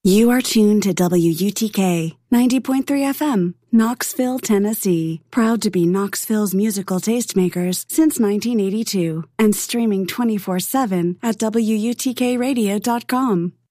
You are tuned to WUTK 90.3 FM, Knoxville, Tennessee. Proud to be Knoxville's musical tastemakers since 1982 and streaming 24/7 at WUTKradio.com.